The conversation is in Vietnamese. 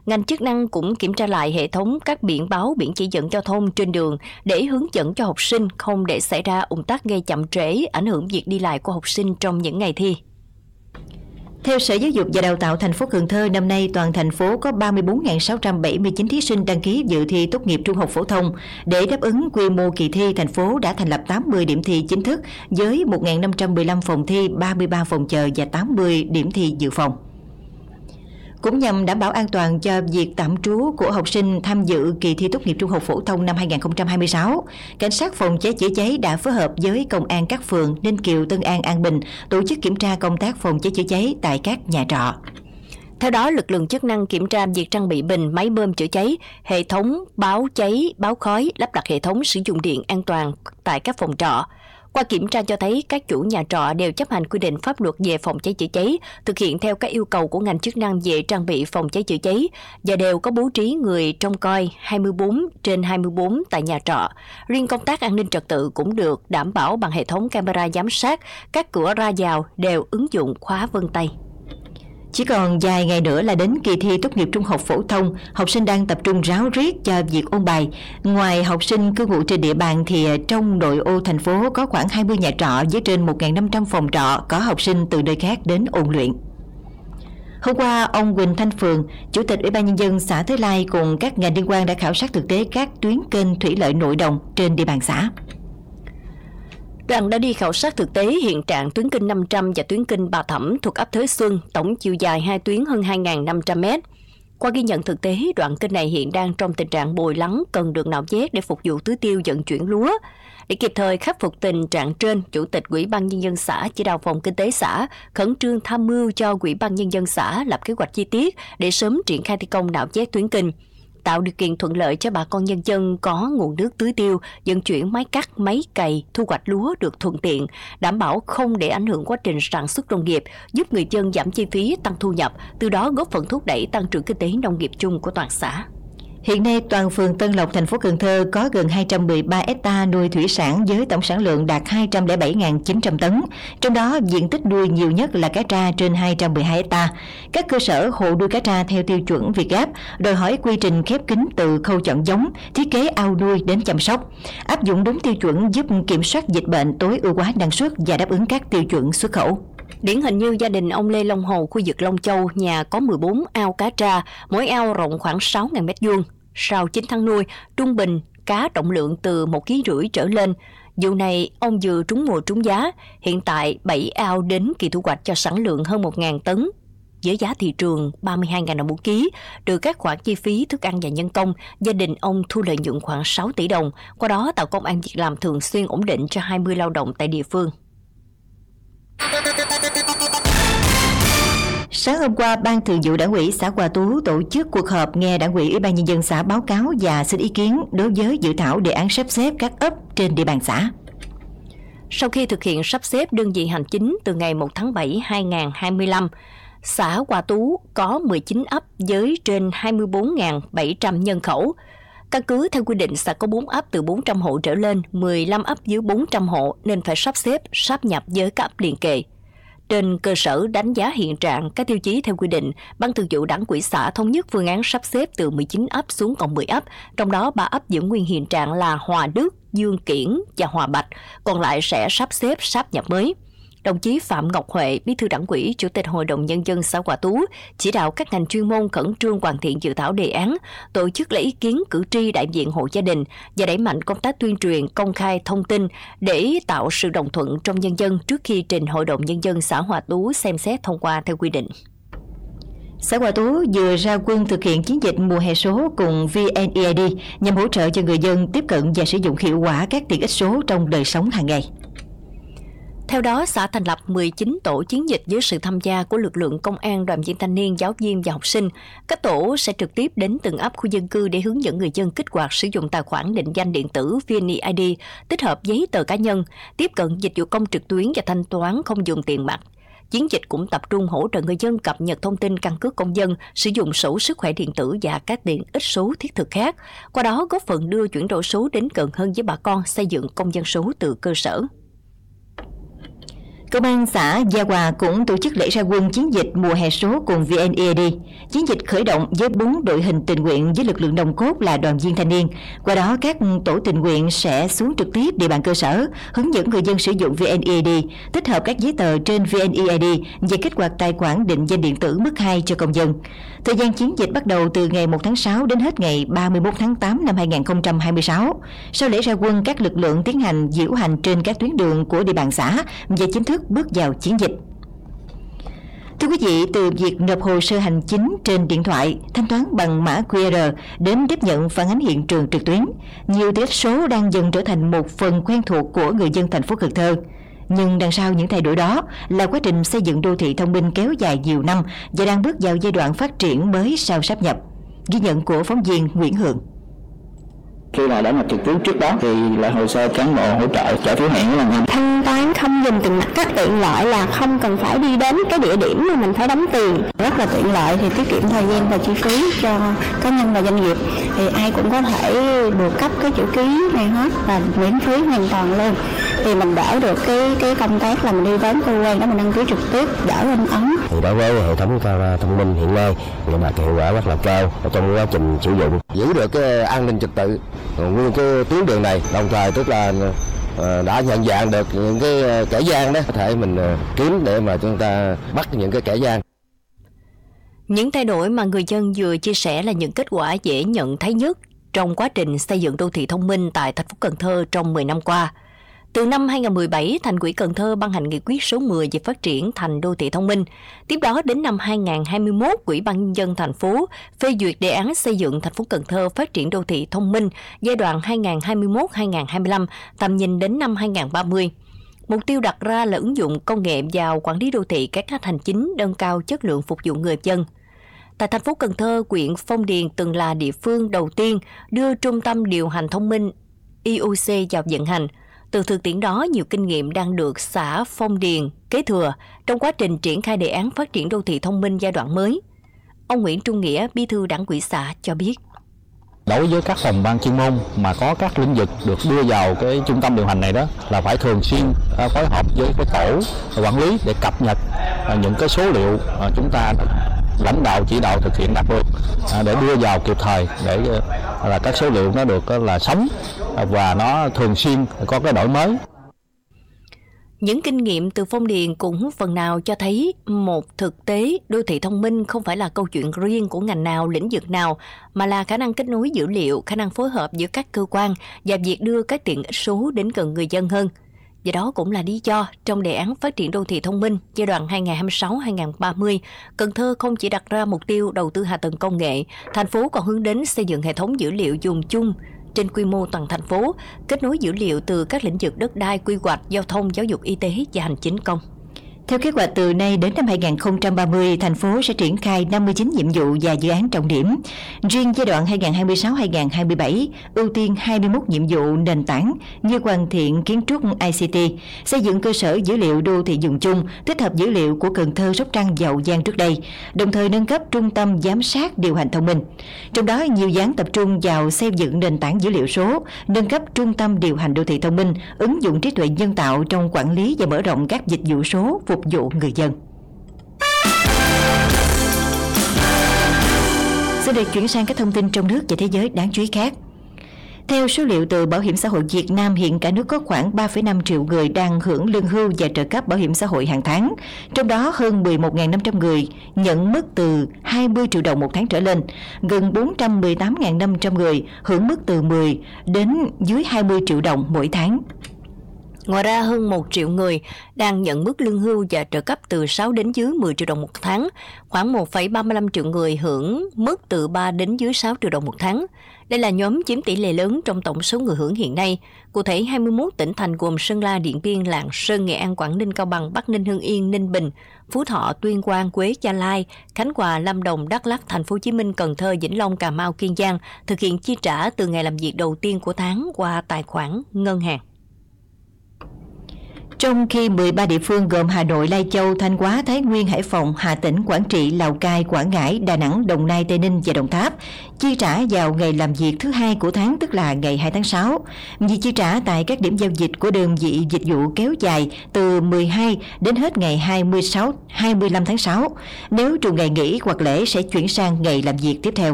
Ngành chức năng cũng kiểm tra lại hệ thống các biển báo, biển chỉ dẫn giao thông trên đường để hướng dẫn cho học sinh không để xảy ra ùn tắc gây chậm trễ, ảnh hưởng việc đi lại của học sinh trong những ngày thi. Theo Sở Giáo dục và Đào tạo thành phố Cần Thơ, năm nay toàn thành phố có 34.679 thí sinh đăng ký dự thi tốt nghiệp trung học phổ thông. Để đáp ứng quy mô kỳ thi, thành phố đã thành lập 80 điểm thi chính thức với 1.515 phòng thi, 33 phòng chờ và 80 điểm thi dự phòng. Cũng nhằm đảm bảo an toàn cho việc tạm trú của học sinh tham dự kỳ thi tốt nghiệp trung học phổ thông năm 2026, Cảnh sát phòng cháy chữa cháy đã phối hợp với công an các phường Ninh Kiều, Tân An, An Bình tổ chức kiểm tra công tác phòng cháy chữa cháy tại các nhà trọ. Theo đó, lực lượng chức năng kiểm tra việc trang bị bình, máy bơm chữa cháy, hệ thống báo cháy, báo khói, lắp đặt hệ thống sử dụng điện an toàn tại các phòng trọ. Qua kiểm tra cho thấy các chủ nhà trọ đều chấp hành quy định pháp luật về phòng cháy chữa cháy, thực hiện theo các yêu cầu của ngành chức năng về trang bị phòng cháy chữa cháy và đều có bố trí người trông coi 24/24 tại nhà trọ. Riêng công tác an ninh trật tự cũng được đảm bảo bằng hệ thống camera giám sát, các cửa ra vào đều ứng dụng khóa vân tay. Chỉ còn vài ngày nữa là đến kỳ thi tốt nghiệp trung học phổ thông, học sinh đang tập trung ráo riết cho việc ôn bài. Ngoài học sinh cư ngụ trên địa bàn thì trong nội ô thành phố có khoảng 20 nhà trọ với trên 1.500 phòng trọ có học sinh từ nơi khác đến ôn luyện. Hôm qua, ông Huỳnh Thanh Phường, Chủ tịch Ủy ban Nhân dân xã Thới Lai cùng các ngành liên quan đã khảo sát thực tế các tuyến kênh thủy lợi nội đồng trên địa bàn xã. Đoàn đã đi khảo sát thực tế hiện trạng tuyến kênh 500 và tuyến kênh Bà Thẩm thuộc ấp Thới Xuân, tổng chiều dài hai tuyến hơn 2.500 m. Qua ghi nhận thực tế, đoạn kênh này hiện đang trong tình trạng bồi lắng, cần được nạo vét để phục vụ tưới tiêu vận chuyển lúa. Để kịp thời khắc phục tình trạng trên, Chủ tịch Ủy ban Nhân dân xã chỉ đạo phòng kinh tế xã khẩn trương tham mưu cho Ủy ban Nhân dân xã lập kế hoạch chi tiết để sớm triển khai thi công nạo vét tuyến kênh, tạo điều kiện thuận lợi cho bà con nhân dân có nguồn nước tưới tiêu, vận chuyển máy cắt, máy cày, thu hoạch lúa được thuận tiện, đảm bảo không để ảnh hưởng quá trình sản xuất nông nghiệp, giúp người dân giảm chi phí, tăng thu nhập, từ đó góp phần thúc đẩy tăng trưởng kinh tế nông nghiệp chung của toàn xã. Hiện nay, toàn phường Tân Lộc, thành phố Cần Thơ có gần 213 hectare nuôi thủy sản với tổng sản lượng đạt 207.900 tấn. Trong đó, diện tích nuôi nhiều nhất là cá tra trên 212 hectare. Các cơ sở hộ nuôi cá tra theo tiêu chuẩn Việt Gáp đòi hỏi quy trình khép kín từ khâu chọn giống, thiết kế ao nuôi đến chăm sóc. Áp dụng đúng tiêu chuẩn giúp kiểm soát dịch bệnh, tối ưu hóa năng suất và đáp ứng các tiêu chuẩn xuất khẩu. Điển hình như gia đình ông Lê Long Hồ, khu vực Long Châu, nhà có 14 ao cá tra, mỗi ao rộng khoảng 6.000 m². Sau 9 tháng nuôi, trung bình cá trọng lượng từ 1,5 kg trở lên. Vụ này ông vừa trúng mùa trúng giá, hiện tại 7 ao đến kỳ thu hoạch cho sản lượng hơn 1.000 tấn. Với giá thị trường 32.000 đồng một ký, trừ các khoản chi phí thức ăn và nhân công, gia đình ông thu lợi nhuận khoảng 6 tỷ đồng, qua đó tạo công ăn việc làm thường xuyên ổn định cho 20 lao động tại địa phương. Sáng hôm qua, Ban Thường vụ Đảng ủy xã Hòa Tú tổ chức cuộc họp nghe Đảng ủy Ủy ban Nhân dân xã báo cáo và xin ý kiến đối với dự thảo đề án sắp xếp các ấp trên địa bàn xã. Sau khi thực hiện sắp xếp đơn vị hành chính từ ngày 1 tháng 7 2025, xã Hòa Tú có 19 ấp với trên 24.700 nhân khẩu. Căn cứ theo quy định xã có 4 ấp từ 400 hộ trở lên, 15 ấp dưới 400 hộ nên phải sắp xếp, sáp nhập với các ấp liền kề. Trên cơ sở đánh giá hiện trạng các tiêu chí theo quy định, Ban Thường vụ Đảng ủy xã thống nhất phương án sắp xếp từ 19 ấp xuống còn 10 ấp, trong đó 3 ấp giữ nguyên hiện trạng là Hòa Đức, Dương Kiển và Hòa Bạch, còn lại sẽ sắp xếp sáp nhập mới. Đồng chí Phạm Ngọc Huệ, Bí thư Đảng ủy, Chủ tịch Hội đồng Nhân dân xã Hòa Tú, chỉ đạo các ngành chuyên môn khẩn trương hoàn thiện dự thảo đề án, tổ chức lấy ý kiến cử tri đại diện hộ gia đình và đẩy mạnh công tác tuyên truyền, công khai thông tin để tạo sự đồng thuận trong nhân dân trước khi trình Hội đồng Nhân dân xã Hòa Tú xem xét thông qua theo quy định. Xã Hòa Tú vừa ra quân thực hiện chiến dịch mùa hè số cùng VNEID nhằm hỗ trợ cho người dân tiếp cận và sử dụng hiệu quả các tiện ích số trong đời sống hàng ngày. Theo đó, xã thành lập 19 tổ chiến dịch với sự tham gia của lực lượng công an, đoàn viên thanh niên, giáo viên và học sinh. Các tổ sẽ trực tiếp đến từng ấp khu dân cư để hướng dẫn người dân kích hoạt sử dụng tài khoản định danh điện tử VNeID, tích hợp giấy tờ cá nhân, tiếp cận dịch vụ công trực tuyến và thanh toán không dùng tiền mặt. Chiến dịch cũng tập trung hỗ trợ người dân cập nhật thông tin căn cước công dân, sử dụng sổ sức khỏe điện tử và các tiện ích số thiết thực khác. Qua đó góp phần đưa chuyển đổi số đến gần hơn với bà con, xây dựng công dân số từ cơ sở. Công an xã Gia Hòa cũng tổ chức lễ ra quân chiến dịch mùa hè số cùng VNED. Chiến dịch khởi động với 4 đội hình tình nguyện với lực lượng nòng cốt là đoàn viên thanh niên. Qua đó, các tổ tình nguyện sẽ xuống trực tiếp địa bàn cơ sở, hướng dẫn người dân sử dụng VNED, tích hợp các giấy tờ trên VNED và kích hoạt tài khoản định danh điện tử mức 2 cho công dân. Thời gian chiến dịch bắt đầu từ ngày 1 tháng 6 đến hết ngày 31 tháng 8 năm 2026. Sau lễ ra quân, các lực lượng tiến hành diễu hành trên các tuyến đường của địa bàn xã và chính thức bước vào chiến dịch. Thưa quý vị, từ việc nộp hồ sơ hành chính trên điện thoại, thanh toán bằng mã QR đến tiếp nhận phản ánh hiện trường trực tuyến, nhiều tiện ích số đang dần trở thành một phần quen thuộc của người dân thành phố Cần Thơ. Nhưng đằng sau những thay đổi đó là quá trình xây dựng đô thị thông minh kéo dài nhiều năm và đang bước vào giai đoạn phát triển mới sau sáp nhập. Ghi nhận của phóng viên Nguyễn Hường. Khi mà đã nộp trực tuyến trước đó thì lại hồ sơ cán bộ hỗ trợ trả phiếu hẹn rất là nhanh. Thanh toán không dùng tiền mặt, rất tiện lợi là không cần phải đi đến cái địa điểm mà mình phải đóng tiền. Rất là tiện lợi thì tiết kiệm thời gian và chi phí cho cá nhân và doanh nghiệp. Thì ai cũng có thể được cấp cái chữ ký này hết và miễn phí hoàn toàn luôn. Thì mình đỡ được cái công tác là mình đi đến cơ quan đó mình đăng ký trực tiếp, đỡ in ấn. Thì đối với hệ thống camera thông minh hiện nay thì đạt hiệu quả rất là cao trong quá trình sử dụng, giữ được cái an ninh trật tự nguyên cái tuyến đường này, đồng thời tức là đã nhận dạng được những cái kẻ gian đó, có thể mình kiếm để mà chúng ta bắt những cái kẻ gian. Những thay đổi mà người dân vừa chia sẻ là những kết quả dễ nhận thấy nhất trong quá trình xây dựng đô thị thông minh tại thành phố Cần Thơ trong 10 năm qua. Từ năm 2017, Thành ủy Cần Thơ ban hành nghị quyết số 10 về phát triển thành đô thị thông minh. Tiếp đó đến năm 2021, Ủy ban nhân dân thành phố phê duyệt đề án xây dựng thành phố Cần Thơ phát triển đô thị thông minh giai đoạn 2021-2025, tầm nhìn đến năm 2030. Mục tiêu đặt ra là ứng dụng công nghệ vào quản lý đô thị, cải cách hành chính, nâng cao chất lượng phục vụ người dân. Tại thành phố Cần Thơ, huyện Phong Điền từng là địa phương đầu tiên đưa trung tâm điều hành thông minh IOC vào vận hành. Từ thực tiễn đó, nhiều kinh nghiệm đang được xã Phong Điền kế thừa trong quá trình triển khai đề án phát triển đô thị thông minh giai đoạn mới. Ông Nguyễn Trung Nghĩa, Bí thư Đảng ủy xã cho biết. Đối với các phòng ban chuyên môn mà có các lĩnh vực được đưa vào cái trung tâm điều hành này đó là phải thường xuyên phối hợp với cái tổ quản lý để cập nhật những cái số liệu chúng ta lãnh đạo chỉ đạo thực hiện đạt được để đưa vào kịp thời để là các số liệu nó được là sống và nó thường xuyên có cái đổi mới. Những kinh nghiệm từ Phong Điền cũng phần nào cho thấy một thực tế đô thị thông minh không phải là câu chuyện riêng của ngành nào, lĩnh vực nào, mà là khả năng kết nối dữ liệu, khả năng phối hợp giữa các cơ quan và việc đưa các tiện ích số đến gần người dân hơn. Và đó cũng là lý do trong đề án phát triển đô thị thông minh giai đoạn 2026-2030, Cần Thơ không chỉ đặt ra mục tiêu đầu tư hạ tầng công nghệ, thành phố còn hướng đến xây dựng hệ thống dữ liệu dùng chung trên quy mô toàn thành phố, kết nối dữ liệu từ các lĩnh vực đất đai, quy hoạch, giao thông, giáo dục, y tế và hành chính công. Theo kế hoạch, từ nay đến năm 2030, thành phố sẽ triển khai 59 nhiệm vụ và dự án trọng điểm. Riêng giai đoạn 2026-2027, ưu tiên 21 nhiệm vụ nền tảng như hoàn thiện kiến trúc ICT, xây dựng cơ sở dữ liệu đô thị dùng chung, tích hợp dữ liệu của Cần Thơ, Sóc Trăng và Hậu Giang trước đây, đồng thời nâng cấp trung tâm giám sát điều hành thông minh. Trong đó, nhiều dự án tập trung vào xây dựng nền tảng dữ liệu số, nâng cấp trung tâm điều hành đô thị thông minh, ứng dụng trí tuệ nhân tạo trong quản lý và mở rộng các dịch vụ số phục vụ người dân. Sẽ được chuyển sang các thông tin trong nước và thế giới đáng chú ý khác. Theo số liệu từ Bảo hiểm xã hội Việt Nam, hiện cả nước có khoảng 3,5 triệu người đang hưởng lương hưu và trợ cấp bảo hiểm xã hội hàng tháng. Trong đó hơn 11.500 người nhận mức từ 20 triệu đồng một tháng trở lên, gần 418.500 người hưởng mức từ 10 đến dưới 20 triệu đồng mỗi tháng. Ngoài ra, hơn 1 triệu người đang nhận mức lương hưu và trợ cấp từ 6 đến dưới 10 triệu đồng một tháng, khoảng 1,35 triệu người hưởng mức từ 3 đến dưới 6 triệu đồng một tháng. Đây là nhóm chiếm tỷ lệ lớn trong tổng số người hưởng hiện nay. Cụ thể, 21 tỉnh thành gồm Sơn La, Điện Biên, Lạng Sơn, Nghệ An, Quảng Ninh, Cao Bằng, Bắc Ninh, Hưng Yên, Ninh Bình, Phú Thọ, Tuyên Quang, Quế, Gia Lai, Khánh Hòa, Lâm Đồng, Đắk Lắk, Thành phố Hồ Chí Minh, Cần Thơ, Vĩnh Long, Cà Mau, Kiên Giang thực hiện chi trả từ ngày làm việc đầu tiên của tháng qua tài khoản ngân hàng. Trong khi 13 địa phương gồm Hà Nội, Lai Châu, Thanh Hóa, Thái Nguyên, Hải Phòng, Hà Tĩnh, Quảng Trị, Lào Cai, Quảng Ngãi, Đà Nẵng, Đồng Nai, Tây Ninh và Đồng Tháp chi trả vào ngày làm việc thứ hai của tháng, tức là ngày 2 tháng 6. Việc chi trả tại các điểm giao dịch của đơn vị dịch vụ kéo dài từ 12 đến hết ngày 25 tháng 6. Nếu trùng ngày nghỉ hoặc lễ sẽ chuyển sang ngày làm việc tiếp theo.